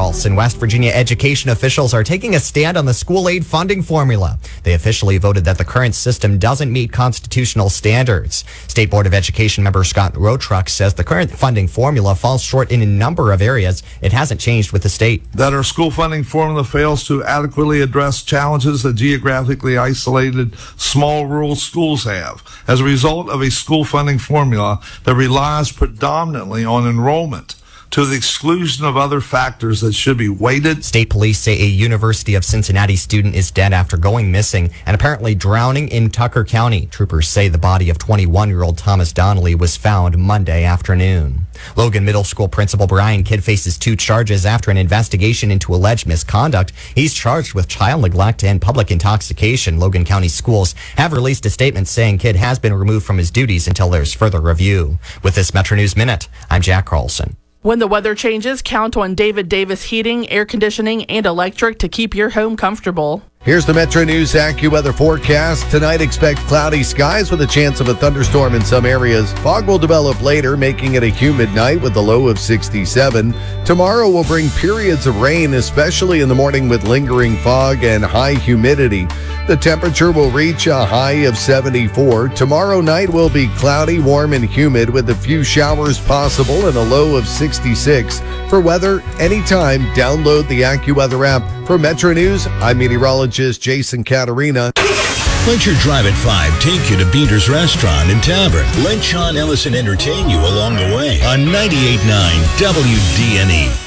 Carlson. West Virginia education officials are taking a stand on the school aid funding formula. They officially voted that the current system doesn't meet constitutional standards. State Board of Education member Scott Rotruck says the current funding formula falls short in a number of areas. It hasn't changed with the state. That our school funding formula fails to adequately address challenges that geographically isolated small rural schools have as a result of a school funding formula that relies predominantly on enrollment to the exclusion of other factors that should be weighted. State police say a University of Cincinnati student is dead after going missing and apparently drowning in Tucker County. Troopers say the body of 21-year-old Thomas Donnelly was found Monday afternoon. Logan Middle School Principal Brian Kidd faces 2 charges after an investigation into alleged misconduct. He's charged with child neglect and public intoxication. Logan County Schools have released a statement saying Kidd has been removed from his duties until there's further review. With this Metro News Minute, I'm Jack Carlson. When the weather changes, count on David Davis Heating, Air Conditioning, and Electric to keep your home comfortable. Here's the Metro News AccuWeather forecast. Tonight, expect cloudy skies with a chance of a thunderstorm in some areas. Fog will develop later, making it a humid night with a low of 67. Tomorrow will bring periods of rain, especially in the morning with lingering fog and high humidity. The temperature will reach a high of 74. Tomorrow night will be cloudy, warm, and humid with a few showers possible and a low of 66. For weather, anytime, download the AccuWeather app. For Metro News, I'm meteorologist Jason Caterina. Let your drive at 5 take you to Beater's Restaurant and Tavern. Let Sean Ellison entertain you along the way on 98.9 WDNE.